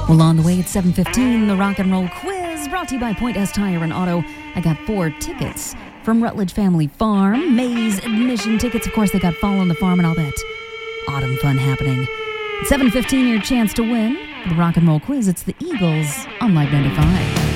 Well, on the way at 7:15, the Rock and Roll Quiz, brought to you by Point S Tire and Auto. I got 4 tickets from Rutledge Family Farm. Maze admission tickets. Of course, they got Fall on the Farm and all that autumn fun happening. At 7:15, your chance to win the Rock and Roll Quiz. It's the Eagles on Live 95.